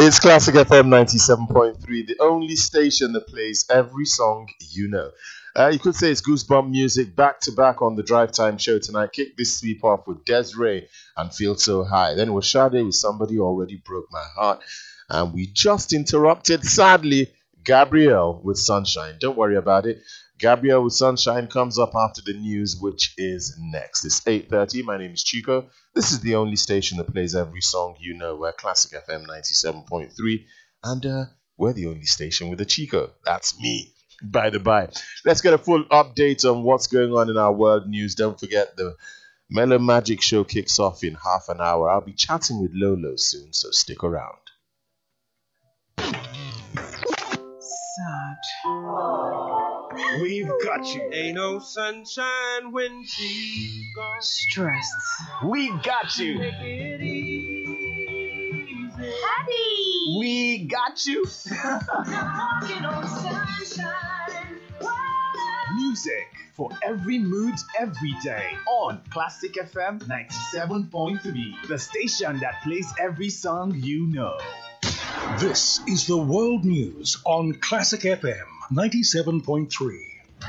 It's Classic FM 97.3, the only station that plays every song you know. You could say it's goosebump music back to back on the Drive Time show tonight. Kick this sweep off with Desiree and Feel So High. Then with Sade with Somebody Already Broke My Heart. And we just interrupted, sadly, Gabrielle with Sunshine. Don't worry about it. Gabrielle with Sunshine comes up after the news, which is next. It's 8:30. My name is Chico. This is the only station that plays every song you know. We're Classic FM 97.3, and we're the only station with a Chico. That's me, by the by. Let's get a full update on what's going on in our world news. Don't forget the Mellow Magic show kicks off in half an hour. I'll be chatting with Lolo soon, so stick around. Sad. We've got you. Ain't no sunshine when she's gone. Stressed. We got you. Take it easy. Happy. We got you. Walking on sunshine. Music for every mood, every day. On Classic FM 97.3. The station that plays every song you know. This is the world news on Classic FM 97.3.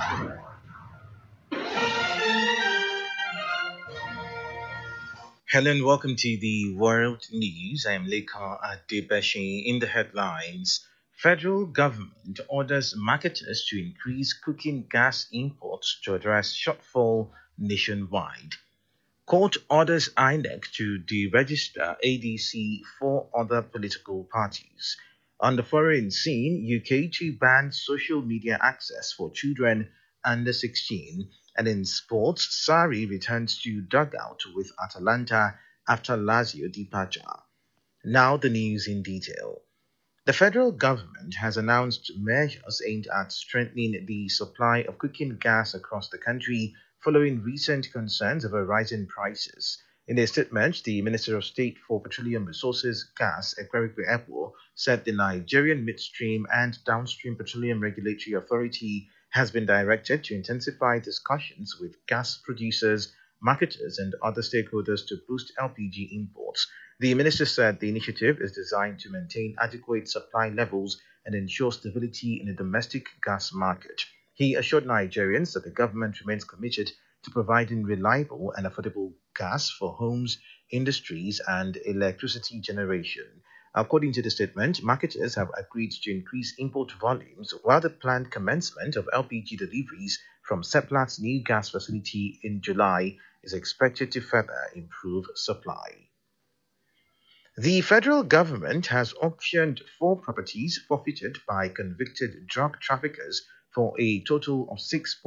Hello and welcome to the World News. I am Leka Adebeshi. In the headlines, federal government orders marketers to increase cooking gas imports to address shortfall nationwide. Court orders INEC to deregister ADC for other political parties. On the foreign scene, UK to ban social media access for children under 16. And in sports, Sarri returns to dugout with Atalanta after Lazio departure. Now the news in detail. The federal government has announced measures aimed at strengthening the supply of cooking gas across the country following recent concerns over rising prices. In a statement, the Minister of State for Petroleum Resources, Gas, Ekwerikwe Epo, said the Nigerian Midstream and Downstream Petroleum Regulatory Authority has been directed to intensify discussions with gas producers, marketers, and other stakeholders to boost LPG imports. The minister said the initiative is designed to maintain adequate supply levels and ensure stability in the domestic gas market. He assured Nigerians that the government remains committed to providing reliable and affordable gas for homes, industries, and electricity generation. According to the statement, marketers have agreed to increase import volumes while the planned commencement of LPG deliveries from Seplat's new gas facility in July is expected to further improve supply. The federal government has auctioned 4 properties forfeited by convicted drug traffickers for a total of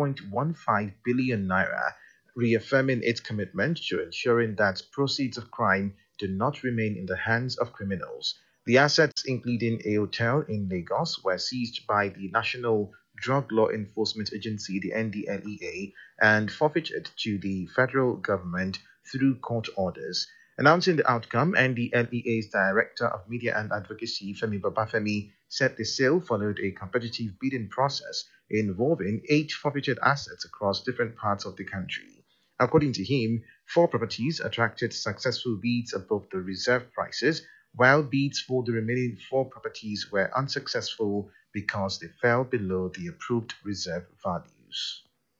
6.15 billion naira, reaffirming its commitment to ensuring that proceeds of crime do not remain in the hands of criminals. The assets, including a hotel in Lagos, were seized by the National Drug Law Enforcement Agency, the NDLEA, and forfeited to the federal government through court orders. Announcing the outcome, NDLEA's Director of Media and Advocacy, Femi Babafemi, said the sale followed a competitive bidding process involving 8 forfeited assets across different parts of the country. According to him, 4 properties attracted successful bids above the reserve prices, while bids for the remaining 4 properties were unsuccessful because they fell below the approved reserve values.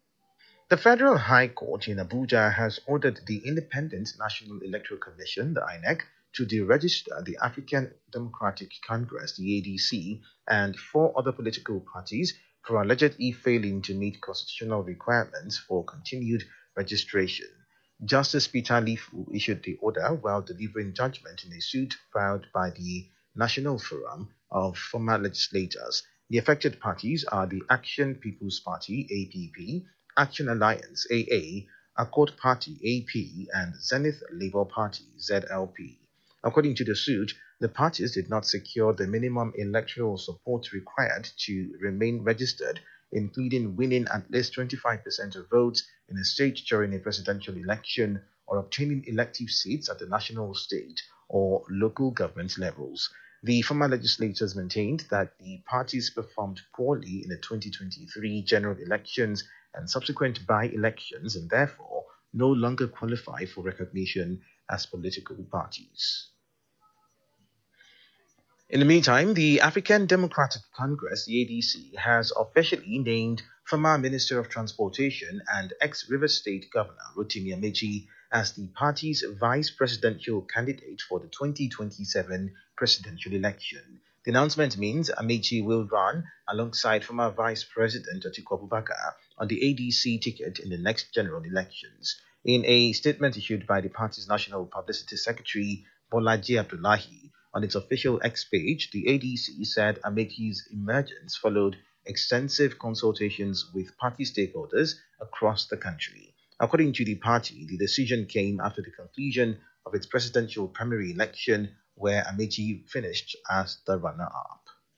The Federal High Court in Abuja has ordered the Independent National Electoral Commission, the INEC, to deregister the African Democratic Congress, the ADC, and 4 other political parties for allegedly failing to meet constitutional requirements for continued registration. Justice Peter Lifu issued the order while delivering judgment in a suit filed by the National Forum of Former Legislators. The affected parties are the Action People's Party, APP, Action Alliance, AA, Accord Party, AP, and Zenith Labour Party, ZLP. According to the suit, the parties did not secure the minimum electoral support required to remain registered, including winning at least 25% of votes in a state during a presidential election or obtaining elective seats at the national, state, or local government levels. The former legislators maintained that the parties performed poorly in the 2023 general elections and subsequent by-elections and therefore no longer qualify for recognition as political parties. In the meantime, the African Democratic Congress, the ADC, has officially named former Minister of Transportation and ex-River State Governor Rotimi Amechi as the party's vice presidential candidate for the 2027 presidential election. The announcement means Amechi will run alongside former Vice President Atiku Abubakar on the ADC ticket in the next general elections. In a statement issued by the party's National Publicity Secretary, Bolaji Abdullahi, on its official X page, the ADC said Amechi's emergence followed extensive consultations with party stakeholders across the country. According to the party, the decision came after the conclusion of its presidential primary election, where Amechi finished as the runner-up.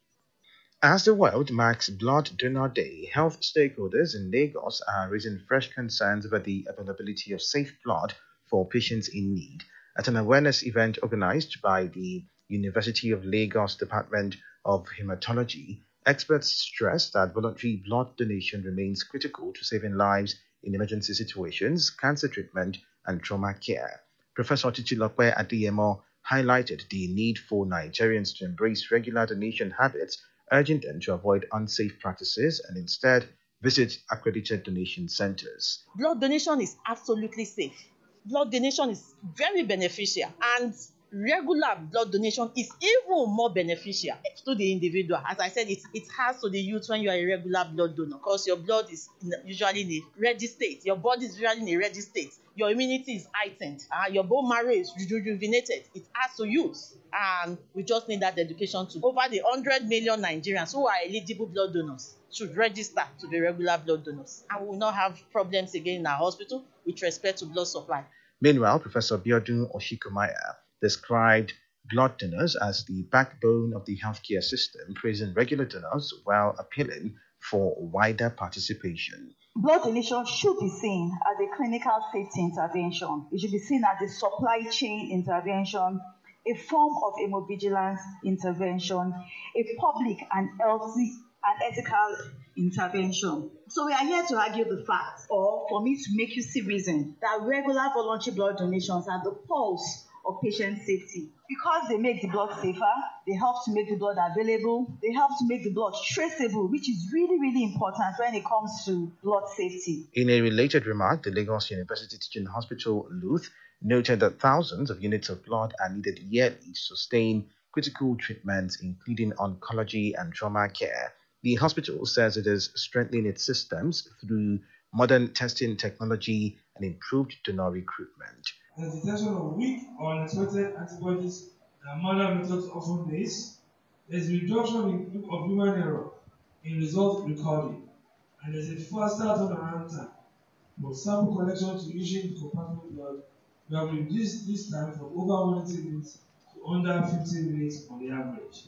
As the world marks Blood Donor Day, health stakeholders in Lagos are raising fresh concerns about the availability of safe blood for patients in need. At an awareness event organized by the University of Lagos Department of Hematology, experts stressed that voluntary blood donation remains critical to saving lives in emergency situations, cancer treatment, and trauma care. Professor Titilope Adeyemo highlighted the need for Nigerians to embrace regular donation habits, urging them to avoid unsafe practices and instead visit accredited donation centers. Blood donation is absolutely safe. Blood donation is very beneficial, and regular blood donation is even more beneficial to the individual. As I said, it has to the youth when you are a regular blood donor, because your blood is usually in a ready state. Your body is usually in a ready state. Your immunity is heightened. Your bone marrow is rejuvenated. It has to use. And we just need that education to over the 100 million Nigerians who are eligible blood donors should register to be regular blood donors. And we will not have problems again in our hospital with respect to blood supply. Meanwhile, Professor Biodun Oshikomaya described blood donors as the backbone of the healthcare system, praising regular donors while appealing for wider participation. Blood donation should be seen as a clinical safety intervention. It should be seen as a supply chain intervention, a form of hemovigilance intervention, a public and healthy and ethical intervention. So we are here to argue the fact, or for me to make you see reason, that regular voluntary blood donations are the pulse of patient safety. Because they make the blood safer, they help to make the blood available, they help to make the blood traceable, which is really, really important when it comes to blood safety. In a related remark, the Lagos University Teaching Hospital, LUTH, noted that thousands of units of blood are needed yearly to sustain critical treatments, including oncology and trauma care. The hospital says it is strengthening its systems through modern testing technology and improved donor recruitment. The detection of weak or unexpected antibodies that modern methods often miss, there's a reduction of human error in result recording, and there's a faster turnaround time. From sample collection to issuing the compatible blood, we have reduced this time from over 180 minutes to under 15 minutes on the average.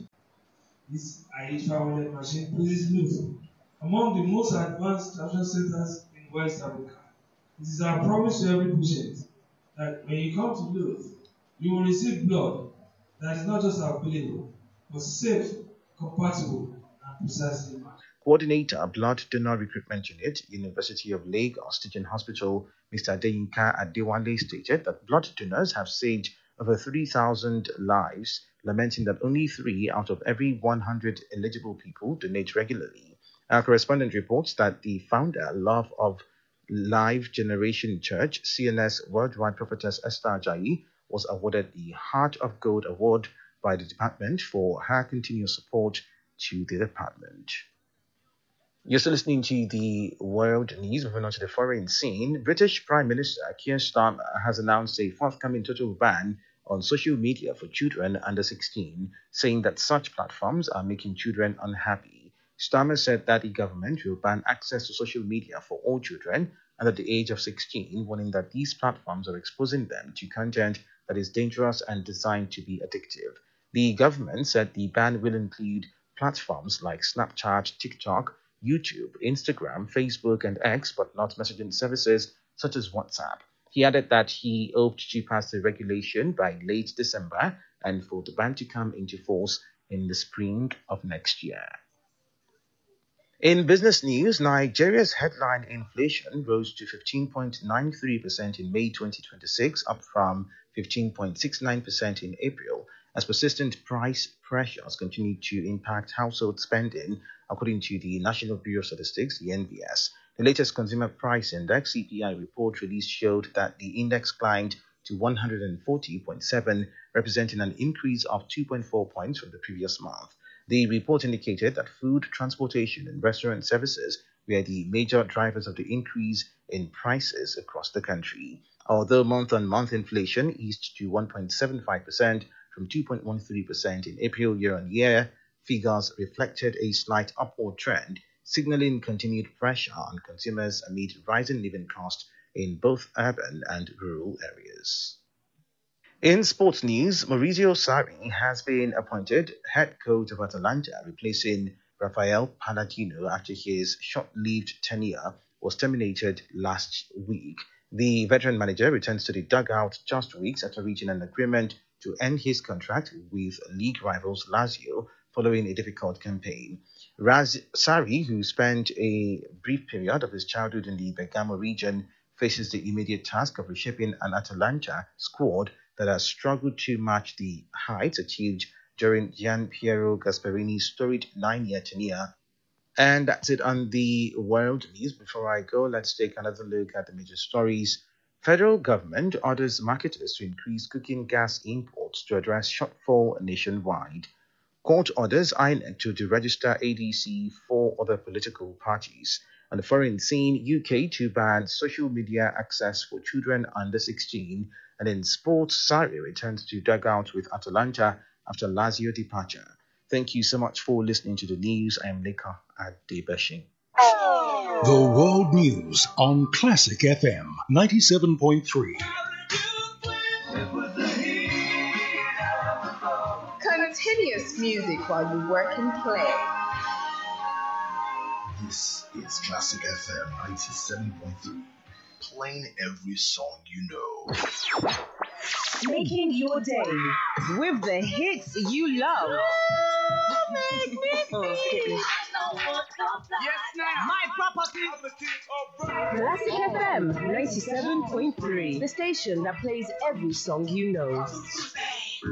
This IH500 machine places LUTH among the most advanced transfusion centers in West Africa. This is our promise to every patient, that when you come to LUTH, you will receive blood that is not just available, but safe, compatible, and precisely matched. Coordinator, Blood Donor Recruitment Unit, University of Lagos Teaching Hospital, Mr. Adeyinka Adewale, stated that blood donors have saved over 3,000 lives, lamenting that only 3 out of every 100 eligible people donate regularly. Our correspondent reports that the founder, Love of Life Generation Church, CNS Worldwide Prophetess Esther Ajayi, was awarded the Heart of Gold Award by the department for her continuous support to the department. You're still listening to the world news. Moving on to the foreign scene, British Prime Minister Keir Starmer has announced a forthcoming total ban on social media for children under 16, saying that such platforms are making children unhappy. Starmer said that the government will ban access to social media for all children under the age of 16, warning that these platforms are exposing them to content that is dangerous and designed to be addictive. The government said the ban will include platforms like Snapchat, TikTok, YouTube, Instagram, Facebook, and X, but not messaging services such as WhatsApp. He added that he hoped to pass the regulation by late December and for the ban to come into force in the spring of next year. In business news, Nigeria's headline inflation rose to 15.93% in May 2026, up from 15.69% in April, as persistent price pressures continue to impact household spending, according to the National Bureau of Statistics, the NBS. The latest Consumer Price Index (CPI) report released showed that the index climbed to 140.7, representing an increase of 2.4 points from the previous month. The report indicated that food, transportation, and restaurant services were the major drivers of the increase in prices across the country. Although month-on-month inflation eased to 1.75% from 2.13% in April year-on-year, figures reflected a slight upward trend, signaling continued pressure on consumers amid rising living costs in both urban and rural areas. In sports news, Maurizio Sarri has been appointed head coach of Atalanta, replacing Rafael Palladino after his short-lived tenure was terminated last week. The veteran manager returns to the dugout just weeks after reaching an agreement to end his contract with league rivals Lazio following a difficult campaign. Sarri, who spent a brief period of his childhood in the Bergamo region, faces the immediate task of reshaping an Atalanta squad that has struggled to match the heights achieved during Gian Piero Gasperini's storied 9-year tenure. And that's it on the world news. Before I go, let's take another look at the major stories. Federal government orders marketers to increase cooking gas imports to address shortfall nationwide. Court orders INEC to deregister ADC for other political parties. On the foreign scene, UK to ban social media access for children under 16. And in sports, Sarri returns to dugout with Atalanta after Lazio departure. Thank you so much for listening to the news. I am Leka Adebeshi. The world news on Classic FM 97.3. Continuous music while you work and play. This is Classic FM 97.3. Playing every song you know. Making your day with the hits you love. Yes, now. My property. Classic FM 97.3. The station that plays every song you know.